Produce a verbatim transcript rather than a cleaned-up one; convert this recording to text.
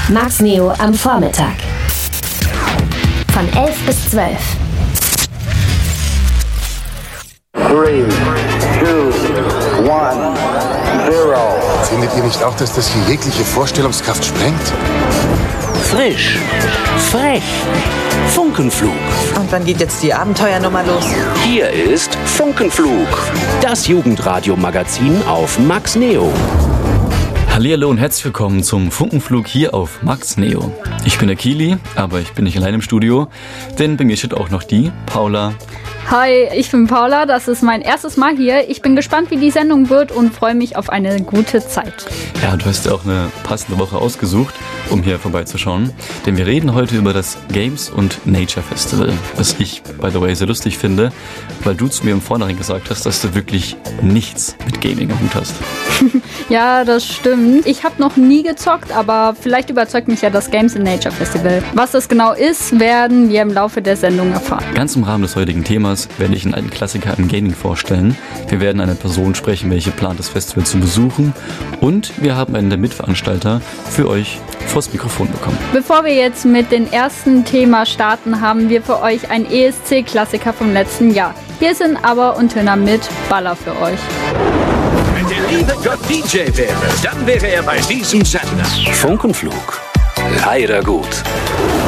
Max Neo am Vormittag. Von elf bis zwölf. drei, zwei, eins, null. Findet ihr nicht auch, dass das hier jegliche Vorstellungskraft sprengt? Frisch, frech, Funkenflug. Und wann geht jetzt die Abenteuernummer los? Hier ist Funkenflug, das Jugendradio-Magazin auf Max Neo. Hallihallo und herzlich willkommen zum Funkenflug hier auf Max Neo. Ich bin der Kili, aber ich bin nicht allein im Studio, denn bei mir steht auch noch die Paula. Hi, ich bin Paula, das ist mein erstes Mal hier. Ich bin gespannt, wie die Sendung wird und freue mich auf eine gute Zeit. Ja, du hast ja auch eine passende Woche ausgesucht, um hier vorbeizuschauen. Denn wir reden heute über das Games und Nature Festival, was ich, by the way, sehr lustig finde, weil du zu mir im Vornherein gesagt hast, dass du wirklich nichts mit Gaming am Hut hast. Ja, das stimmt. Ich habe noch nie gezockt, aber vielleicht überzeugt mich ja das Games and Nature Festival. Was das genau ist, werden wir im Laufe der Sendung erfahren. Ganz im Rahmen des heutigen Themas werde ich einen alten Klassiker im Gaming vorstellen. Wir werden eine Person sprechen, welche plant, das Festival zu besuchen. Und wir haben einen der Mitveranstalter für euch vors Mikrofon bekommen. Bevor wir jetzt mit dem ersten Thema starten, haben wir für euch einen E S C-Klassiker vom letzten Jahr. Hier sind Aber und Töner mit Baller für euch. Wenn der liebe Gott D J wäre, dann wäre er bei diesem Sender. Funkenflug, leider gut.